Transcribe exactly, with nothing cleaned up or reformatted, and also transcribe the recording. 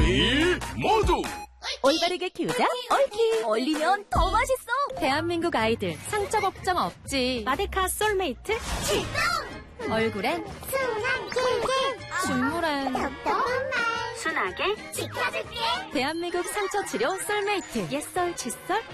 매일 모두 올바르게 키우자 옳키. 얼리면 더 맛있어. 대한민국 아이들 상처 걱정 없지. 마데카 솔메이트 출동. 얼굴엔 순한 꿀꿀. 준물엔 답답한 말 순하게 지켜줄게. 대한민국 상처 치료 솔메이트. 옛설 칫솔